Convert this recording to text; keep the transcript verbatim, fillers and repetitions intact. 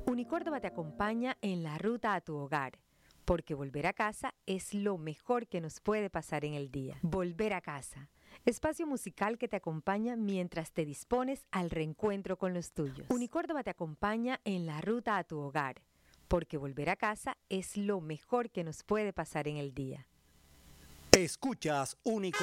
Unicórdoba te acompaña en la ruta a tu hogar, porque volver a casa es lo mejor que nos puede pasar en el día. Volver a casa, espacio musical que te acompaña mientras te dispones al reencuentro con los tuyos. Unicórdoba te acompaña en la ruta a tu hogar, porque volver a casa es lo mejor que nos puede pasar en el día. Escuchas Unicórdoba.